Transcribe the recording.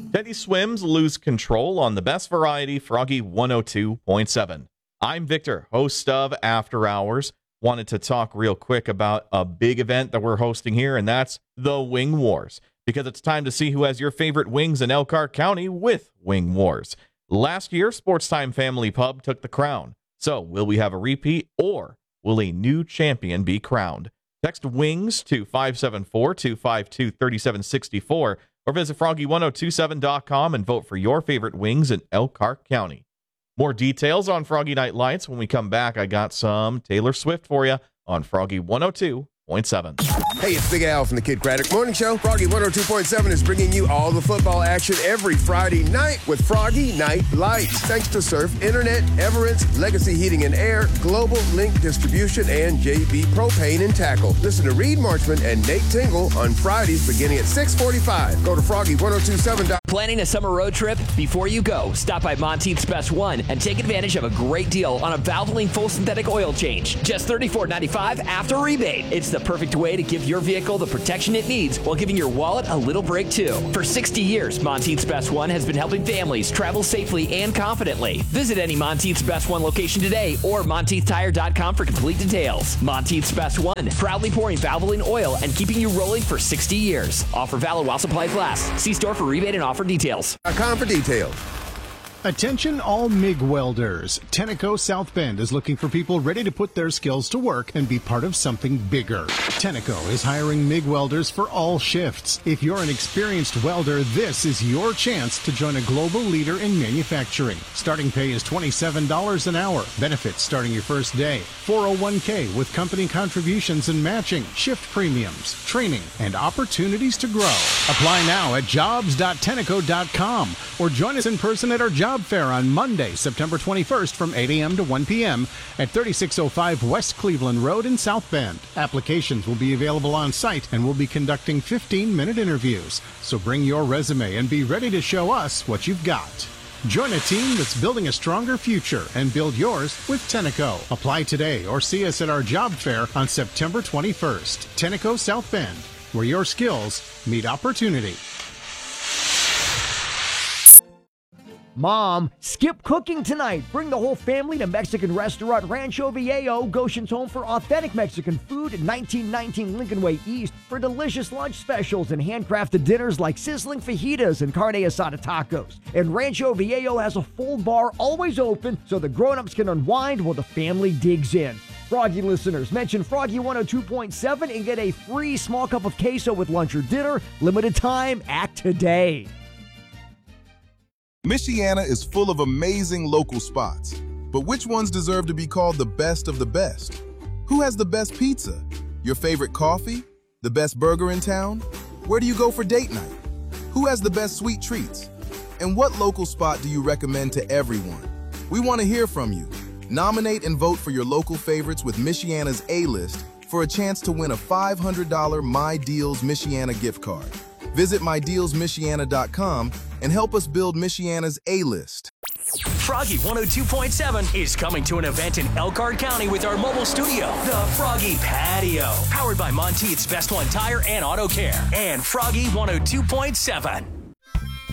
Teddy Swims lose control on the best variety, Froggy 102.7. I'm Victor, host of After Hours. Wanted to talk real quick about a big event that we're hosting here, and that's the Wing Wars, because it's time to see who has your favorite wings in Elkhart County with Wing Wars. Last year, Sports Time Family Pub took the crown. So, will we have a repeat, or will a new champion be crowned? Text WINGS to 574-252-3764 or visit froggy1027.com and vote for your favorite wings in Elkhart County. More details on Froggy Night Lights when we come back. I got some Taylor Swift for you on Froggy 102.7. Hey, it's Big Al from the Kid Craddock Morning Show. Froggy 102.7 is bringing you all the football action every Friday night with Froggy Night Lights. Thanks to Surf Internet, Everence, Legacy Heating and Air, Global Link Distribution, and JB Propane and Tackle. Listen to Reed Marchman and Nate Tingle on Fridays beginning at 6:45. Go to Froggy1027. Planning a summer road trip? Before you go, stop by Monteith's Best One and take advantage of a great deal on a Valvoline full synthetic oil change. Just $34.95 after rebate. It's the perfect way to give your vehicle the protection it needs while giving your wallet a little break too. For 60 years, Monteith's Best One has been helping families travel safely and confidently. Visit any Monteith's Best One location today or MonteithTire.com for complete details. Monteith's Best One, proudly pouring Valvoline oil and keeping you rolling for 60 years. Offer valid while supplies last. See store for rebate and offer details. .com for details. Attention all MIG welders. Tenneco South Bend is looking for people ready to put their skills to work and be part of something bigger. Tenneco is hiring MIG welders for all shifts. If you're an experienced welder, this is your chance to join a global leader in manufacturing. Starting pay is $27 an hour. Benefits starting your first day. 401k with company contributions and matching, shift premiums, training, and opportunities to grow. Apply now at jobs.tenneco.com or join us in person at our job fair on Monday, September 21st from 8 a.m. to 1 p.m. at 3605 West Cleveland Road in South Bend. Applications will be available on site and we'll be conducting 15-minute interviews. So bring your resume and be ready to show us what you've got. Join a team that's building a stronger future and build yours with Tenneco. Apply today or see us at our job fair on September 21st. Tenneco South Bend, where your skills meet opportunity. Mom, skip cooking tonight. Bring the whole family to Mexican restaurant Rancho Viejo, Goshen's home for authentic Mexican food at 1919 Lincoln Way East for delicious lunch specials and handcrafted dinners like sizzling fajitas and carne asada tacos. And Rancho Viejo has a full bar always open so the grown-ups can unwind while the family digs in. Froggy listeners, mention Froggy 102.7 and get a free small cup of queso with lunch or dinner. Limited time, act today. Michiana is full of amazing local spots, but which ones deserve to be called the best of the best? Who has the best pizza? Your favorite coffee? The best burger in town? Where do you go for date night? Who has the best sweet treats? And what local spot do you recommend to everyone? We want to hear from you. Nominate and vote for your local favorites with Michiana's A-List for a chance to win a $500 My Deals Michiana gift card. Visit mydealsmichiana.com and help us build Michiana's A-List. Froggy 102.7 is coming to an event in Elkhart County with our mobile studio, the Froggy Patio, powered by Monteith's Best One Tire and Auto Care, and Froggy 102.7.